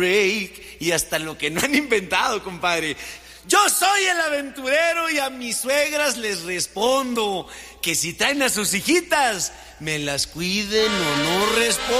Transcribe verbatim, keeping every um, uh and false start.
break y hasta lo que no han inventado, compadre. Yo soy el aventurero y a mis suegras les respondo que si traen a sus hijitas, me las cuiden o no respondo.